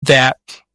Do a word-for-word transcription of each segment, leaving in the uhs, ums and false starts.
that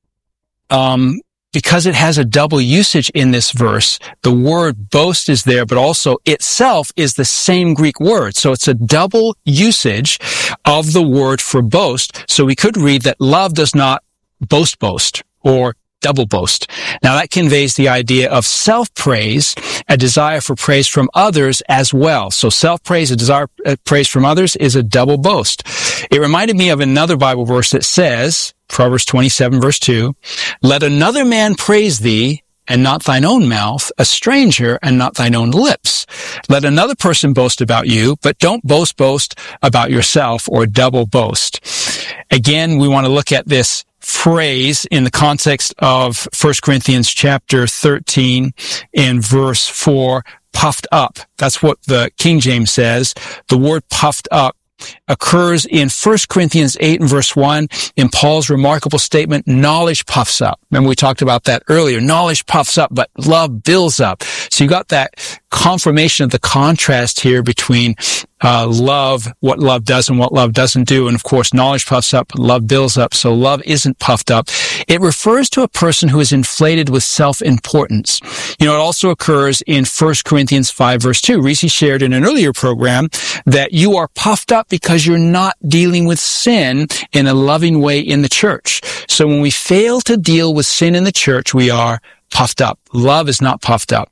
um because it has a double usage in this verse, the word boast is there, but also itself is the same Greek word. So it's a double usage of the word for boast. So we could read that love does not boast boast, or double boast. Now that conveys the idea of self-praise, a desire for praise from others as well. So self-praise, a desire for praise from others, is a double boast. It reminded me of another Bible verse that says, Proverbs twenty-seven verse two, let another man praise thee, and not thine own mouth, a stranger, and not thine own lips. Let another person boast about you, but don't boast boast about yourself, or double boast. Again, we want to look at this phrase in the context of First Corinthians chapter thirteen in verse four, puffed up. That's what the King James says. The word puffed up occurs in First Corinthians eight and verse one in Paul's remarkable statement, knowledge puffs up. Remember we talked about that earlier. Knowledge puffs up, but love builds up. So you got that confirmation of the contrast here between uh love, what love does and what love doesn't do. And of course, knowledge puffs up, but love builds up. So love isn't puffed up. It refers to a person who is inflated with self-importance. You know, it also occurs in First Corinthians five verse two. Reese shared in an earlier program that you are puffed up because you're not dealing with sin in a loving way in the church. So when we fail to deal with sin in the church, we are puffed up. Love is not puffed up.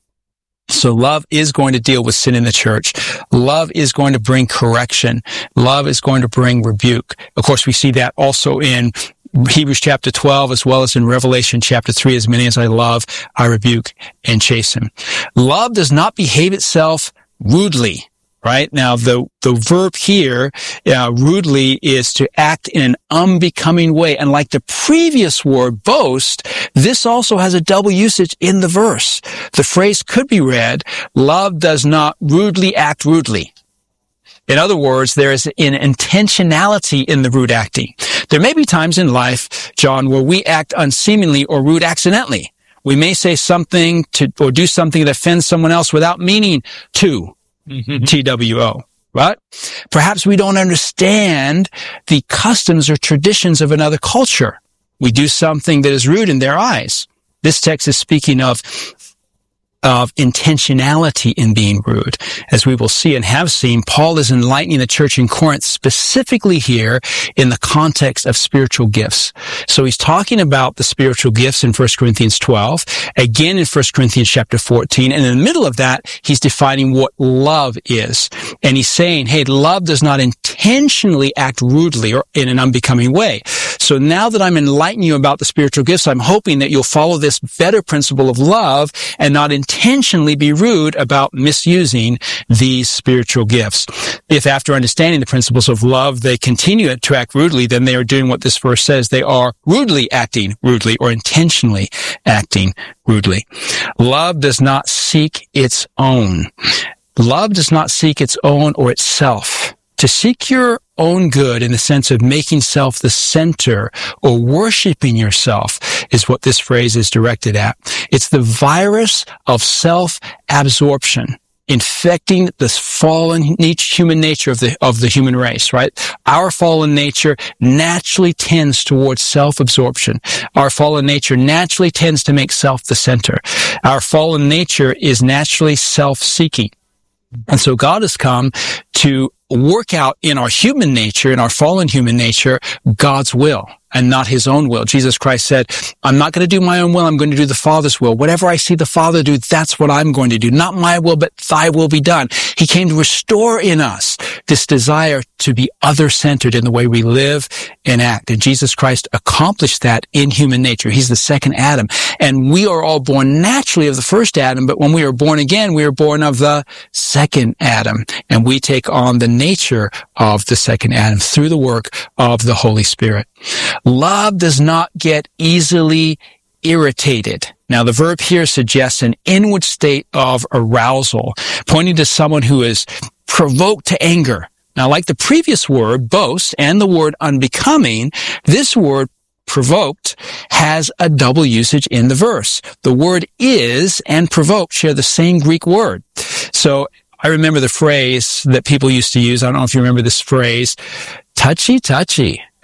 So love is going to deal with sin in the church. Love is going to bring correction. Love is going to bring rebuke. Of course, we see that also in Hebrews chapter twelve, as well as in Revelation chapter three, as many as I love, I rebuke and chasten. Love does not behave itself rudely. Right? Now, the, the verb here, uh, rudely, is to act in an unbecoming way. And like the previous word, boast, this also has a double usage in the verse. The phrase could be read, love does not rudely act rudely. In other words, there is an intentionality in the rude acting. There may be times in life, John, where we act unseemingly or rude accidentally. We may say something to, or do something that offends someone else without meaning to. Mm-hmm. T W O, right? Perhaps we don't understand the customs or traditions of another culture. We do something that is rude in their eyes. This text is speaking of of intentionality in being rude. As we will see and have seen, Paul is enlightening the church in Corinth specifically here in the context of spiritual gifts. So he's talking about the spiritual gifts in First Corinthians twelve, again in First Corinthians chapter fourteen, and in the middle of that, he's defining what love is. And he's saying, hey, love does not intentionally act rudely or in an unbecoming way. So now that I'm enlightening you about the spiritual gifts, I'm hoping that you'll follow this better principle of love and not intentionally be rude about misusing these spiritual gifts. If after understanding the principles of love, they continue to act rudely, then they are doing what this verse says. They are rudely acting rudely or intentionally acting rudely. Love does not seek its own. Love does not seek its own or itself. To seek your own good in the sense of making self the center or worshiping yourself is what this phrase is directed at. It's the virus of self-absorption infecting this fallen human nature of the of the human race, right? Our fallen nature naturally tends towards self-absorption. Our fallen nature naturally tends to make self the center. Our fallen nature is naturally self-seeking. And so God has come to work out in our human nature, in our fallen human nature, God's will and not his own will. Jesus Christ said, I'm not going to do my own will, I'm going to do the Father's will. Whatever I see the Father do, that's what I'm going to do. Not my will, but thy will be done. He came to restore in us this desire to be other-centered in the way we live and act. And Jesus Christ accomplished that in human nature. He's the second Adam. And we are all born naturally of the first Adam, but when we are born again, we are born of the second Adam. And we take on the nature of the second Adam through the work of the Holy Spirit. Love does not get easily irritated. Now, the verb here suggests an inward state of arousal, pointing to someone who is provoked to anger. Now, like the previous word, boast, and the word unbecoming, this word provoked has a double usage in the verse. The word is and provoked share the same Greek word. So I remember the phrase that people used to use. I don't know if you remember this phrase, touchy, touchy.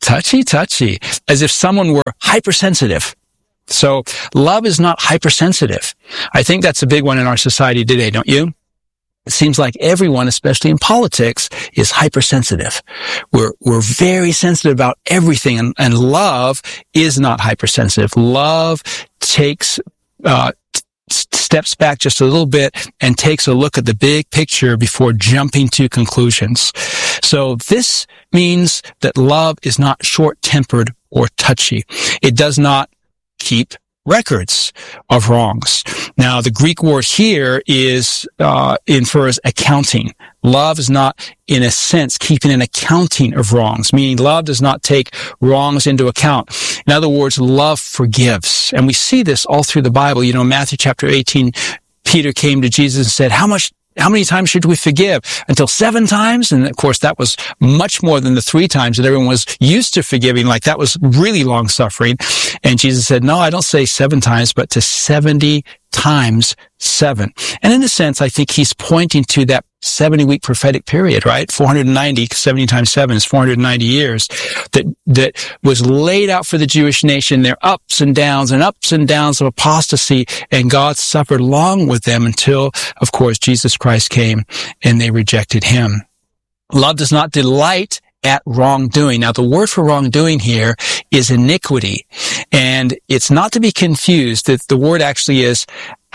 touchy, touchy, as if someone were hypersensitive. So love is not hypersensitive. I think that's a big one in our society today, don't you? It seems like everyone, especially in politics, is hypersensitive. We're, we're very sensitive about everything, and, and love is not hypersensitive. Love takes, uh, steps back just a little bit and takes a look at the big picture before jumping to conclusions. So this means that love is not short-tempered or touchy. It does not keep records of wrongs. Now, the Greek word here is, uh, infers accounting. Love is not, in a sense, keeping an accounting of wrongs, meaning love does not take wrongs into account. In other words, love forgives. And we see this all through the Bible. You know, Matthew chapter eighteen, Peter came to Jesus and said, how much How many times should we forgive? Until seven times? And of course, that was much more than the three times that everyone was used to forgiving. Like, that was really long suffering. And Jesus said, no, I don't say seven times, but to seventy times seven. And in a sense, I think he's pointing to that seventy week prophetic period, right? four hundred ninety, seventy times seven is four hundred ninety years that, that was laid out for the Jewish nation, their ups and downs and ups and downs of apostasy. And God suffered long with them until, of course, Jesus Christ came and they rejected him. Love does not delight at wrongdoing. Now, the word for wrongdoing here is iniquity. And it's not to be confused that the word actually is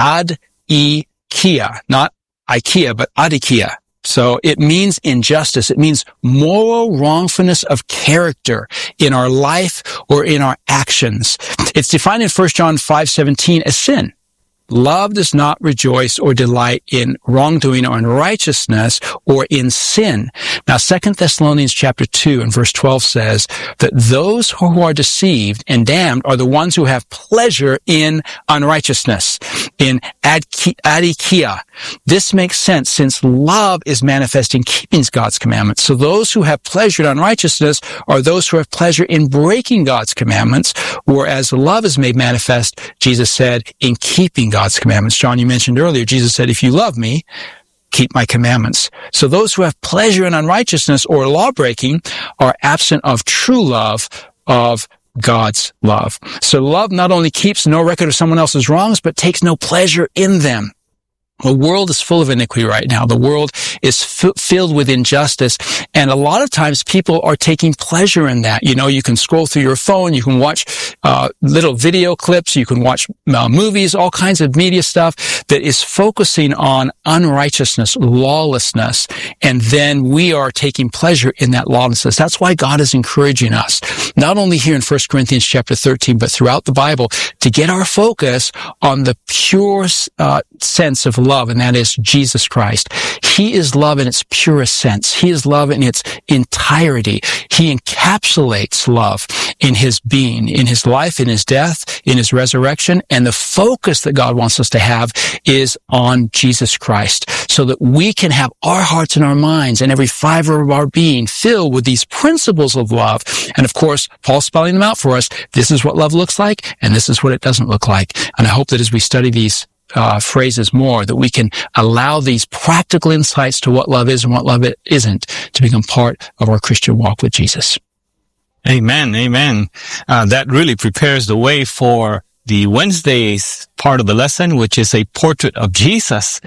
adikia, not Ikea, but adikia. So it means injustice. It means moral wrongfulness of character in our life or in our actions. It's defined in First John five seventeen as sin. Love does not rejoice or delight in wrongdoing or unrighteousness or in sin. Now, Second Thessalonians chapter two and verse twelve says that those who are deceived and damned are the ones who have pleasure in unrighteousness, in adikia. This makes sense since love is manifest in keeping God's commandments. So those who have pleasure in unrighteousness are those who have pleasure in breaking God's commandments, whereas love is made manifest, Jesus said, in keeping God's commandments. John, you mentioned earlier, Jesus said, if you love me, keep my commandments. So those who have pleasure in unrighteousness or law-breaking are absent of true love, of God's love. So love not only keeps no record of someone else's wrongs, but takes no pleasure in them. The world is full of iniquity right now. The world is f- filled with injustice. And a lot of times people are taking pleasure in that. You know, you can scroll through your phone. You can watch uh little video clips. You can watch uh, movies, all kinds of media stuff that is focusing on unrighteousness, lawlessness. And then we are taking pleasure in that lawlessness. That's why God is encouraging us, not only here in First Corinthians chapter thirteen, but throughout the Bible, to get our focus on the pure uh, sense of love. Love, and that is Jesus Christ. He is love in its purest sense. He is love in its entirety. He encapsulates love in his being, in his life, in his death, in his resurrection. And the focus that God wants us to have is on Jesus Christ, so that we can have our hearts and our minds and every fiber of our being filled with these principles of love. And of course, Paul's spelling them out for us. This is what love looks like, and this is what it doesn't look like. And I hope that as we study these Uh, phrases more, that we can allow these practical insights to what love is and what love it isn't to become part of our Christian walk with Jesus. Amen. Amen. Uh, that really prepares the way for the Wednesday's part of the lesson, which is a portrait of Jesus.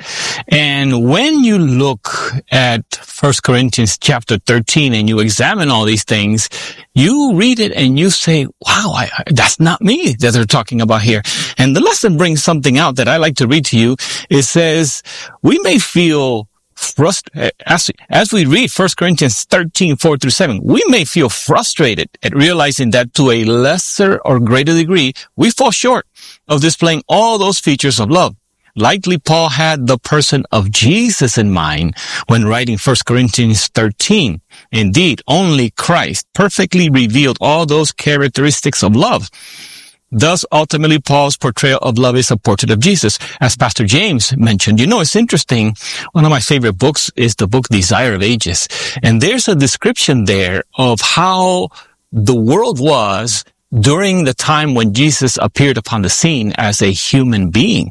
And when you look at First Corinthians chapter thirteen and you examine all these things, you read it and you say, wow, I, I, that's not me that they're talking about here. And the lesson brings something out that I like to read to you. It says, we may feel frustrated, as, as we read First Corinthians thirteen, four through seven, we may feel frustrated at realizing that to a lesser or greater degree, we fall short of displaying all those features of love. Likely Paul had the person of Jesus in mind when writing First Corinthians thirteen. Indeed, only Christ perfectly revealed all those characteristics of love. Thus, ultimately, Paul's portrayal of love is a portrait of Jesus. As Pastor James mentioned, you know, it's interesting. One of my favorite books is the book Desire of Ages. And there's a description there of how the world was during the time when Jesus appeared upon the scene as a human being.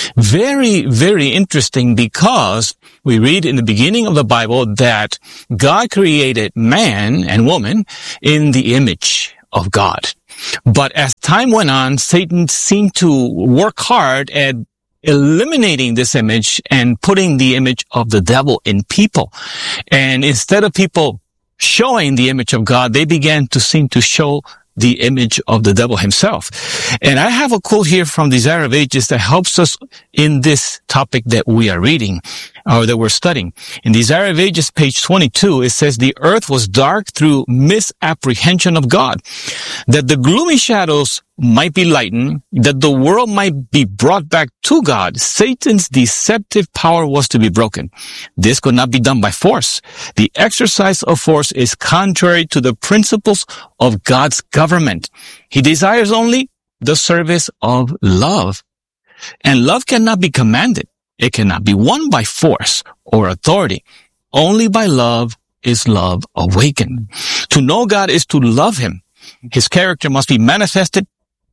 Very, very interesting, because we read in the beginning of the Bible that God created man and woman in the image of God. But as time went on, Satan seemed to work hard at eliminating this image and putting the image of the devil in people. And instead of people showing the image of God, they began to seem to show the image of the devil himself. And I have a quote here from Desire of Ages that helps us in this topic that we are reading, or that we're studying. In Desire of Ages, page twenty-two, it says, "The earth was dark through misapprehension of God, that the gloomy shadows might be lightened, that the world might be brought back to God. Satan's deceptive power was to be broken. This could not be done by force. The exercise of force is contrary to the principles of God's government. He desires only the service of love. And love cannot be commanded. It cannot be won by force or authority. Only by love is love awakened. To know God is to love him. His character must be manifested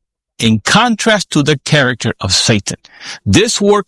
in contrast to the character of Satan. This work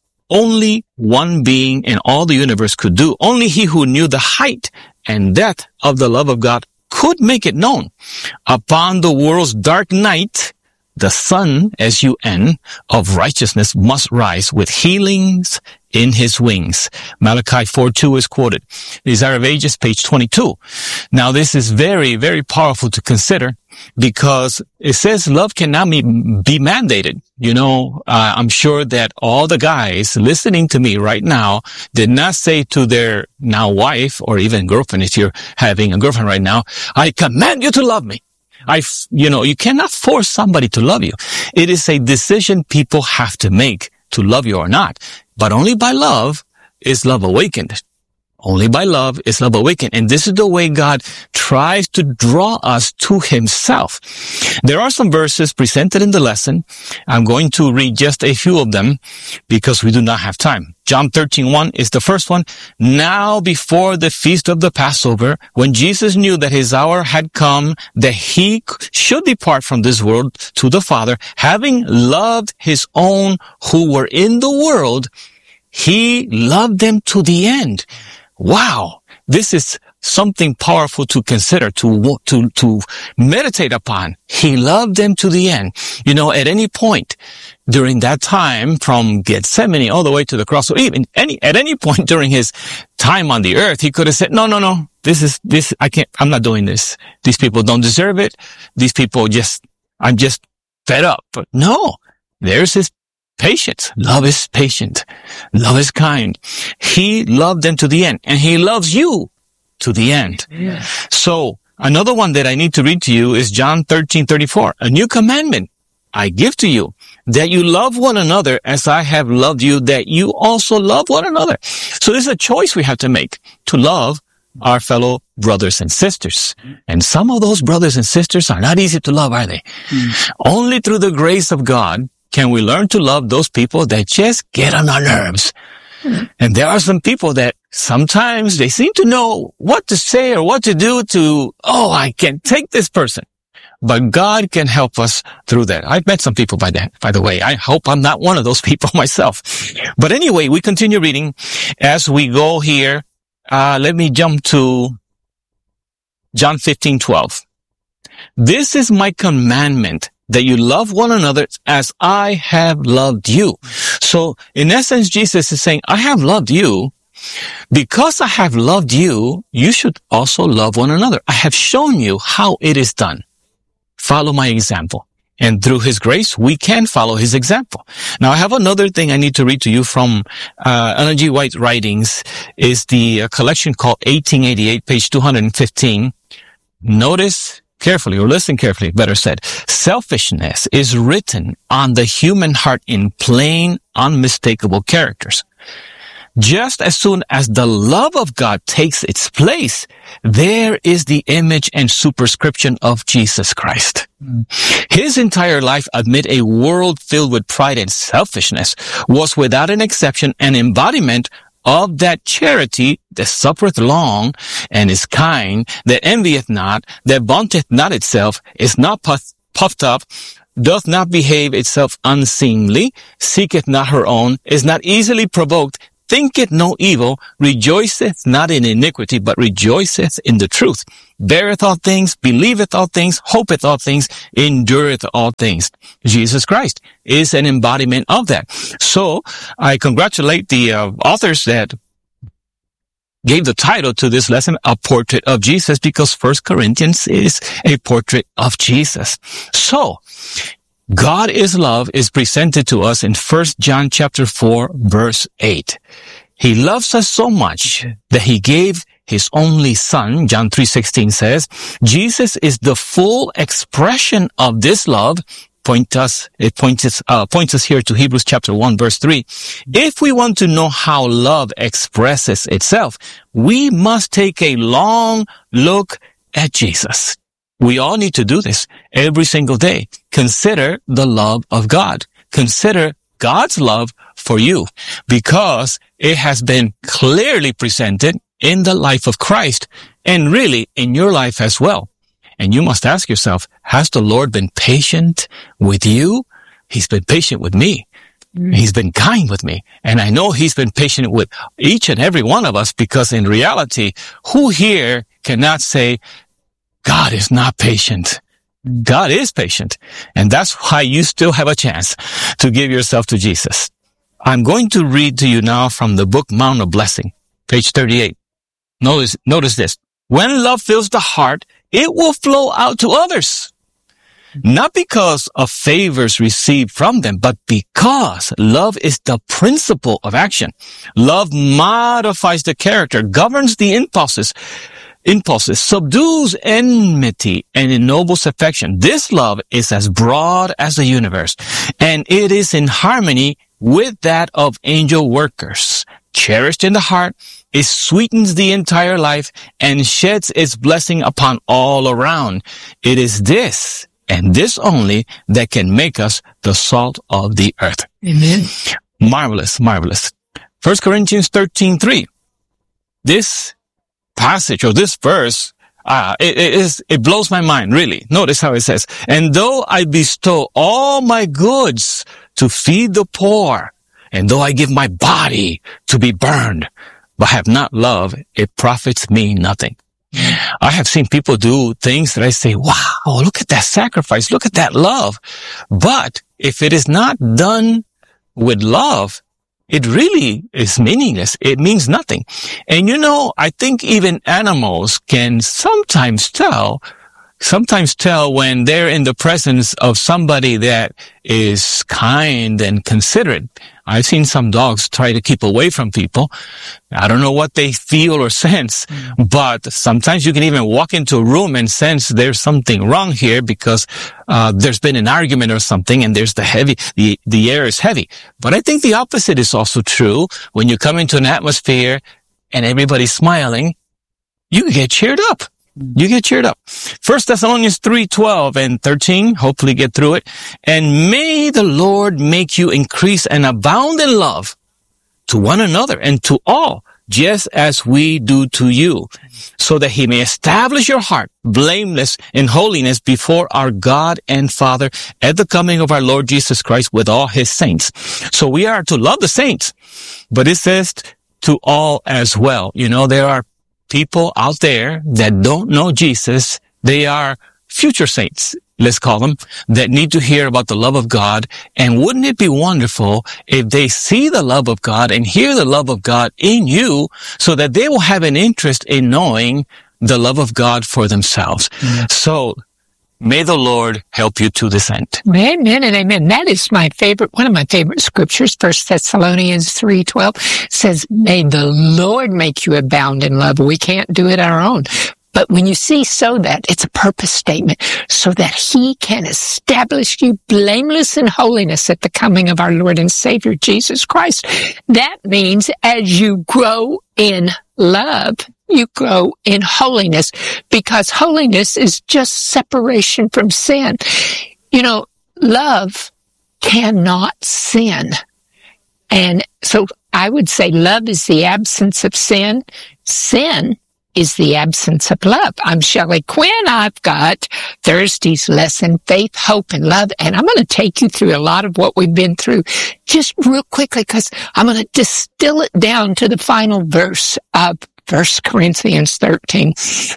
only one being in all the universe could do. Only he who knew the height and depth of the love of God could make it known. Upon the world's dark night, the sun, S U N, of righteousness must rise with healings in his wings." Malachi four two is quoted. Desire of Ages, page twenty-two. Now, this is very, very powerful to consider, because it says love cannot be, be mandated. You know, uh, I'm sure that all the guys listening to me right now did not say to their now wife, or even girlfriend, if you're having a girlfriend right now, "I command you to love me." I, you know, you cannot force somebody to love you. It is a decision people have to make to love you or not. But only by love is love awakened. Only by love is love awakened. And this is the way God tries to draw us to himself. There are some verses presented in the lesson. I'm going to read just a few of them because we do not have time. John thirteen one is the first one. "Now before the feast of the Passover, when Jesus knew that his hour had come, that he should depart from this world to the Father, having loved his own who were in the world, he loved them to the end." Wow. This is something powerful to consider, to, to, to meditate upon. He loved them to the end. You know, at any point during that time, from Gethsemane all the way to the cross, or even any, at any point during his time on the earth, he could have said, no, no, no, this is, this, I can't, I'm not doing this. These people don't deserve it. These people just, I'm just fed up. But no, there's his patience. Love is patient. Love is kind. He loved them to the end, and he loves you to the end. Yeah. So another one that I need to read to you is John thirteen thirty-four. "A new commandment I give to you, that you love one another as I have loved you, that you also love one another." So there's a choice we have to make to love our fellow brothers and sisters. And some of those brothers and sisters are not easy to love, are they? Mm. Only through the grace of God can we learn to love those people that just get on our nerves. Mm. And there are some people that sometimes they seem to know what to say or what to do to, oh, I can't take this person. But God can help us through that. I've met some people by that, by the way. I hope I'm not one of those people myself. But anyway, we continue reading as we go here. Uh, let me jump to John fifteen twelve. "This is my commandment, that you love one another as I have loved you." So in essence, Jesus is saying, I have loved you. Because I have loved you, you should also love one another. I have shown you how it is done. Follow my example. And through his grace, we can follow his example. Now, I have another thing I need to read to you from uh, Ellen G. White's writings, is the uh, collection called eighteen eighty-eight, page two hundred fifteen. Notice carefully, or listen carefully, better said. "Selfishness is written on the human heart in plain, unmistakable characters. Just as soon as the love of God takes its place, there is the image and superscription of Jesus Christ. His entire life amid a world filled with pride and selfishness was without an exception an embodiment of that charity that suffereth long and is kind, that envieth not, that vaunteth not itself, is not puff- puffed up, doth not behave itself unseemly, seeketh not her own, is not easily provoked, thinketh no evil, rejoiceth not in iniquity, but rejoiceth in the truth, beareth all things, believeth all things, hopeth all things, endureth all things. Jesus Christ is an embodiment of that. So I congratulate the uh, authors that gave the title to this lesson, A Portrait of Jesus, because First Corinthians is a portrait of Jesus. So, God is love is presented to us in First John chapter four, verse eight. He loves us so much that he gave his only son. John three sixteen says, Jesus is the full expression of this love. Point us, it points us, uh, points us here to Hebrews chapter one, verse three. If we want to know how love expresses itself, we must take a long look at Jesus. We all need to do this every single day. Consider the love of God. Consider God's love for you, because it has been clearly presented in the life of Christ and really in your life as well. And you must ask yourself, has the Lord been patient with you? He's been patient with me. He's been kind with me. And I know he's been patient with each and every one of us, because in reality, who here cannot say, God is not patient? God is patient. And that's why you still have a chance to give yourself to Jesus. I'm going to read to you now from the book Mount of Blessing, page thirty-eight. Notice, notice this. When love fills the heart, it will flow out to others. Not because of favors received from them, but because love is the principle of action. Love modifies the character, governs the impulses, impulses, subdues enmity, and ennobles affection. This love is as broad as the universe, and it is in harmony with that of angel workers. Cherished in the heart, it sweetens the entire life and sheds its blessing upon all around. It is this and this only that can make us the salt of the earth. Amen. Marvelous, marvelous. First Corinthians thirteen three. This passage or this verse, uh, it, it is, it blows my mind, really. Notice how it says, and though I bestow all my goods to feed the poor, and though I give my body to be burned, but have not love, it profits me nothing. I have seen people do things that I say, wow, look at that sacrifice. Look at that love. But if it is not done with love, it really is meaningless. It means nothing. And you know, I think even animals can sometimes tell, sometimes tell when they're in the presence of somebody that is kind and considerate. I've seen some dogs try to keep away from people. I don't know what they feel or sense, but sometimes you can even walk into a room and sense there's something wrong here because uh there's been an argument or something, and there's the heavy, the, the air is heavy. But I think the opposite is also true. When you come into an atmosphere and everybody's smiling, you get cheered up. You get cheered up. First Thessalonians three twelve and thirteen, hopefully get through it. And may the Lord make you increase and abound in love to one another and to all, just as we do to you, so that he may establish your heart blameless in holiness before our God and Father at the coming of our Lord Jesus Christ with all his saints. So we are to love the saints, but it says to all as well. You know, there are people out there that don't know Jesus. They are future saints, let's call them, that need to hear about the love of God. And wouldn't it be wonderful if they see the love of God and hear the love of God in you, so that they will have an interest in knowing the love of God for themselves. Mm-hmm. So may the Lord help you to this end. Amen and amen. That is my favorite, one of my favorite scriptures. First Thessalonians three twelve says, may the Lord make you abound in love. We can't do it our own. But when you see so that, it's a purpose statement, so that he can establish you blameless in holiness at the coming of our Lord and Savior Jesus Christ. That means as you grow in love, you grow in holiness, because holiness is just separation from sin. You know, love cannot sin. And so I would say love is the absence of sin. Sin is the absence of love. I'm Shelley Quinn. I've got Thursday's lesson, Faith, Hope, and Love. And I'm going to take you through a lot of what we've been through just real quickly because I'm going to distill it down to the final verse of First Corinthians thirteen.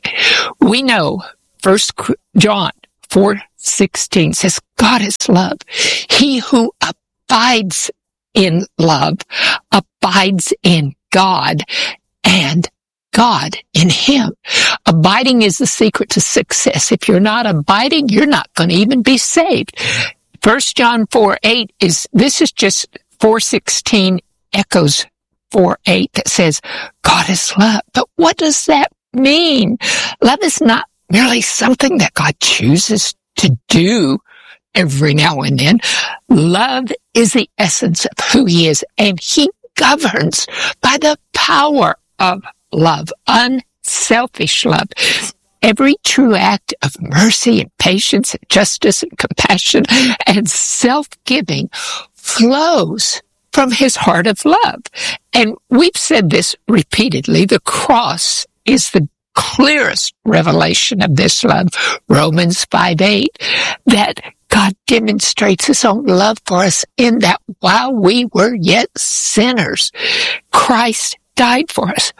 We know First John four sixteen says, God is love. He who abides in love abides in God, and God in him. Abiding is the secret to success. If you're not abiding, you're not going to even be saved. First John four eight is, this is just four sixteen echoes four eight that says, God is love. But what does that mean? Love is not merely something that God chooses to do every now and then. Love is the essence of who he is, and he governs by the power of love, unselfish love. Every true act of mercy and patience and justice and compassion and self-giving flows from his heart of love. And we've said this repeatedly. The cross is the clearest revelation of this love. Romans five eight, that God demonstrates his own love for us in that while we were yet sinners, Christ died for us.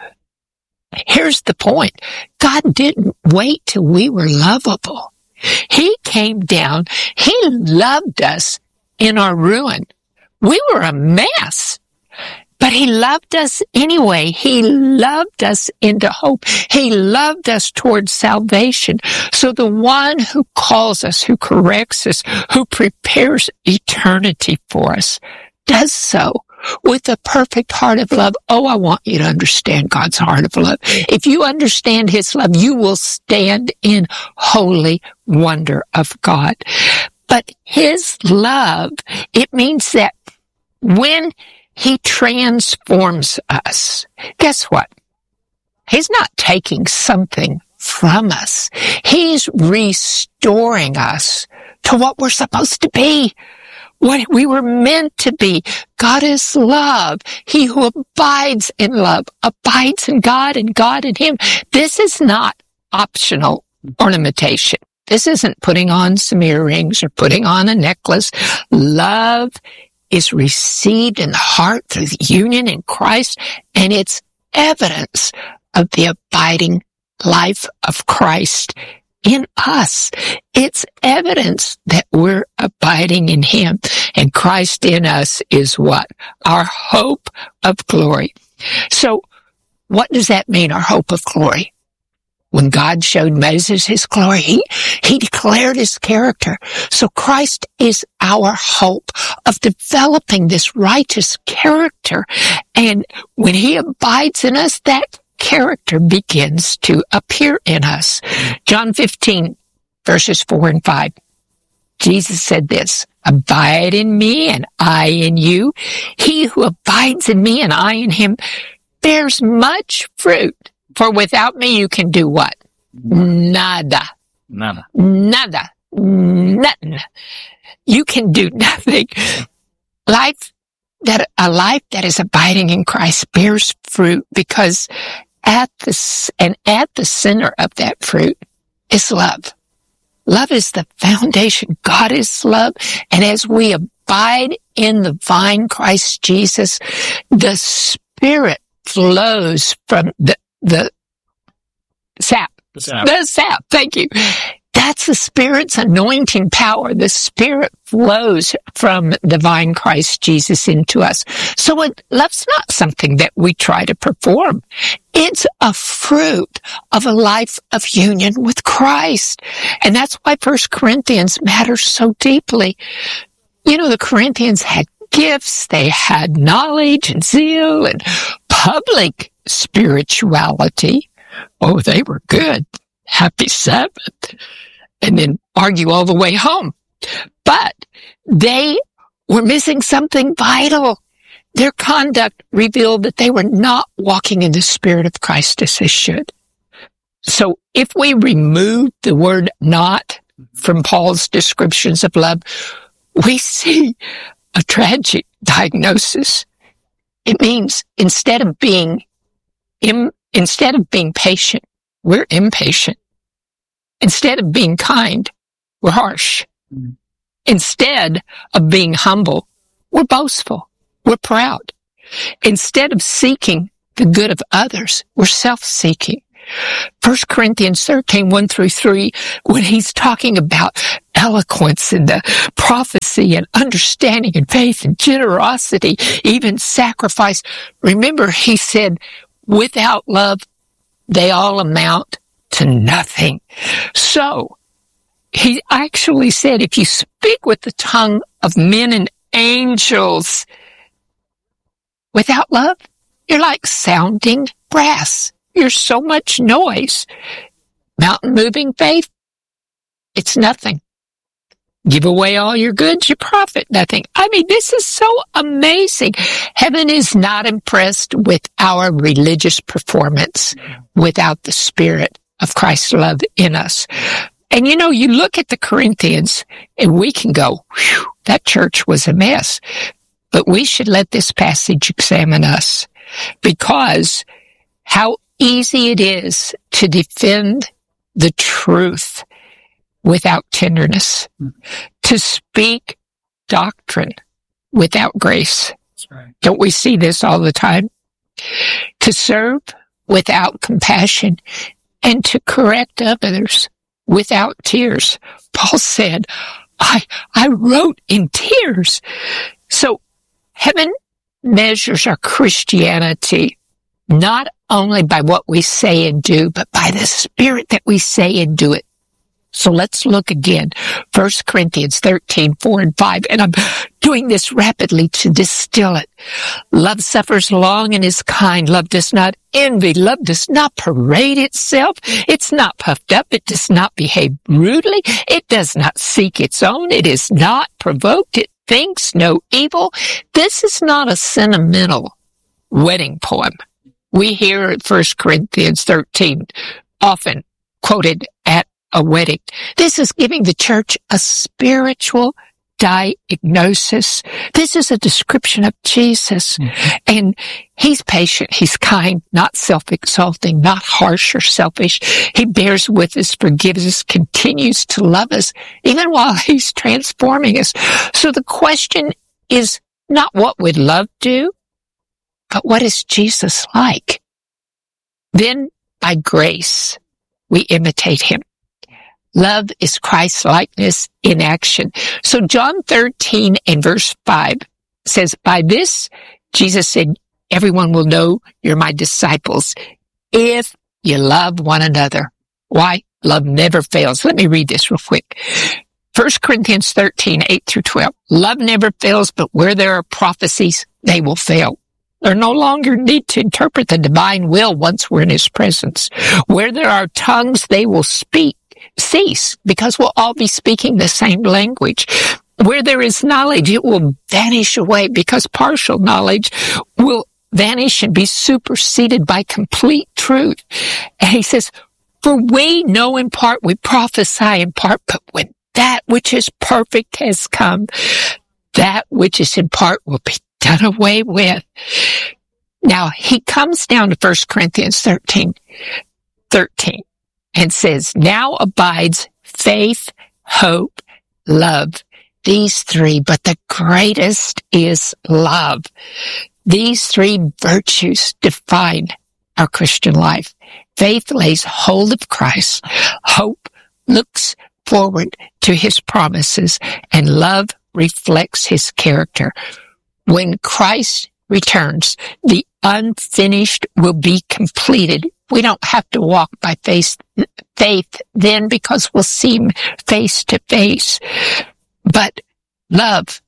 Here's the point. God didn't wait till we were lovable. He came down. He loved us in our ruin. We were a mess, but he loved us anyway. He loved us into hope. He loved us towards salvation. So the one who calls us, who corrects us, who prepares eternity for us, does so with a perfect heart of love. Oh, I want you to understand God's heart of love. If you understand his love, you will stand in holy wonder of God. But his love, it means that when he transforms us, guess what? He's not taking something from us. He's restoring us to what we're supposed to be, what we were meant to be. God is love. He who abides in love abides in God and God in him. This is not optional ornamentation. This isn't putting on some earrings or putting on a necklace. Love is received in the heart through the union in Christ, and it's evidence of the abiding life of Christ in us. It's evidence that we're abiding in him, and Christ in us is what? Our hope of glory. So what does that mean, our hope of glory? When God showed Moses his glory, he, he declared his character. So Christ is our hope of developing this righteous character. And when he abides in us, that character begins to appear in us. John fifteen, verses four and five. Jesus said this, abide in me and I in you. He who abides in me and I in him bears much fruit. For without me, you can do what? Nada. Nada. Nada. Nothing. You can do nothing. Life that, a life that is abiding in Christ bears fruit because at the, and at the center of that fruit is love. Love is the foundation. God is love. And as we abide in the vine, Christ Jesus, the Spirit flows from the The sap. The sap. The sap. Thank you. That's the Spirit's anointing power. The Spirit flows from the vine Christ Jesus into us. So it, love's not something that we try to perform. It's a fruit of a life of union with Christ. And that's why First Corinthians matters so deeply. You know, the Corinthians had gifts. They had knowledge and zeal and public spirituality. Oh, they were good. Happy Sabbath. And then argue all the way home. But they were missing something vital. Their conduct revealed that they were not walking in the Spirit of Christ as they should. So if we remove the word not from Paul's descriptions of love, we see a tragic diagnosis. It means instead of being im, instead of being patient, we're impatient. Instead of being kind, we're harsh. Mm. Instead of being humble, we're boastful. We're proud. Instead of seeking the good of others, we're self-seeking. First Corinthians thirteen, one through three, when he's talking about eloquence and the prophecy and understanding and faith and generosity, even sacrifice. Remember, he said, without love, they all amount to nothing. So, he actually said, if you speak with the tongue of men and angels without love, you're like sounding brass. You're so much noise. Mountain moving faith, it's nothing. Give away all your goods, you profit nothing. I mean, this is so amazing. Heaven is not impressed with our religious performance without the Spirit of Christ's love in us. And you know, you look at the Corinthians and we can go, whew, that church was a mess. But we should let this passage examine us, because how easy it is to defend the truth without tenderness, mm. to speak doctrine without grace. That's right. Don't we see this all the time? To serve without compassion and to correct others without tears. Paul said, I, I wrote in tears. So heaven measures our Christianity not only by what we say and do, but by the Spirit that we say and do it. So let's look again. First Corinthians thirteen, four and five. And I'm doing this rapidly to distill it. Love suffers long and is kind. Love does not envy. Love does not parade itself. It's not puffed up. It does not behave rudely. It does not seek its own. It is not provoked. It thinks no evil. This is not a sentimental wedding poem. We hear First Corinthians thirteen often quoted at a wedding. This is giving the church a spiritual diagnosis. This is a description of Jesus. Mm-hmm. And he's patient, he's kind, not self-exalting, not harsh or selfish. He bears with us, forgives us, continues to love us, even while he's transforming us. So the question is not what would love do, but what is Jesus like? Then, by grace, we imitate him. Love is Christ's likeness in action. So John thirteen and verse five says, by this, Jesus said, everyone will know you're my disciples if you love one another. Why? Love never fails. Let me read this real quick. First Corinthians thirteen, eight through twelve. Love never fails, but where there are prophecies, they will fail. There no longer need to interpret the divine will once we're in his presence. Where there are tongues, they will speak, cease, because we'll all be speaking the same language. Where there is knowledge, it will vanish away, because partial knowledge will vanish and be superseded by complete truth. And he says, for we know in part, we prophesy in part, but when that which is perfect has come, that which is in part will be done away with. Now, he comes down to First Corinthians thirteen, thirteen and says, now abides faith, hope, love. These three, but the greatest is love. These three virtues define our Christian life. Faith lays hold of Christ. Hope looks forward to his promises, and love reflects his character. When Christ returns, the unfinished will be completed. We don't have to walk by faith, faith then, because we'll see him face to face. But love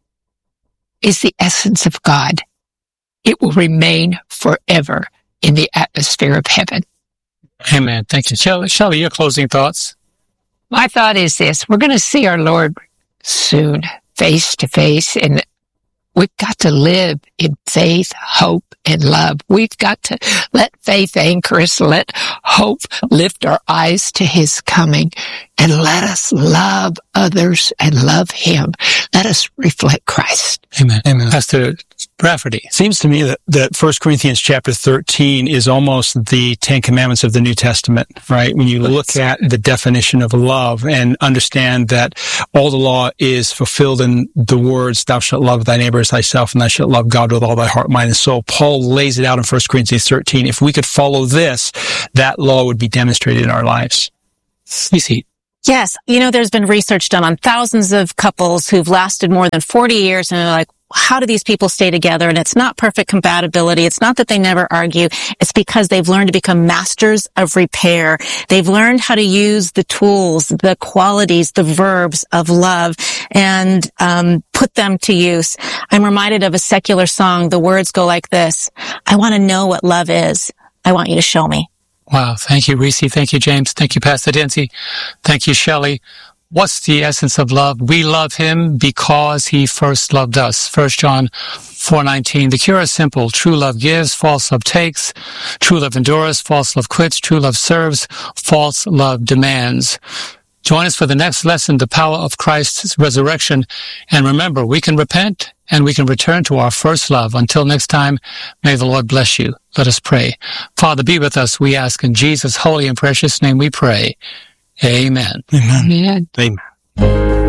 is the essence of God. It will remain forever in the atmosphere of heaven. Amen. Thank you. Shelley, Shelley, your closing thoughts? My thought is this. We're going to see our Lord soon, face to face, and we've got to live in faith, hope, and love. We've got to let faith anchor us, let hope lift our eyes to his coming, and let us love others and love him. Let us reflect Christ. Amen. Amen. Pastor Rafferty. Seems to me that, that First Corinthians chapter thirteen is almost the Ten Commandments of the New Testament, right? When you look at the definition of love and understand that all the law is fulfilled in the words, thou shalt love thy neighbor as thyself, and thou shalt love God with all thy heart, mind, and soul. Paul lays it out in First Corinthians thirteen. If we could follow this, that law would be demonstrated in our lives. You see. Yes. You know, there's been research done on thousands of couples who've lasted more than forty years, and they're like, how do these people stay together? And it's not perfect compatibility. It's not that they never argue. It's because they've learned to become masters of repair. They've learned how to use the tools, the qualities, the verbs of love, and um put them to use. I'm reminded of a secular song. The words go like this: I want to know what love is. I want you to show me. Wow. Thank you, Reese. Thank you, James. Thank you, Pastor Dency. Thank you, Shelley. What's the essence of love? We love him because he first loved us. First John four nineteen. The cure is simple. True love gives, false love takes. True love endures, false love quits. True love serves, false love demands. Join us for the next lesson, the power of Christ's resurrection. And remember, we can repent and we can return to our first love. Until next time, may the Lord bless you. Let us pray. Father, be with us, we ask. In Jesus' holy and precious name we pray. Amen. Amen. Amen. Amen.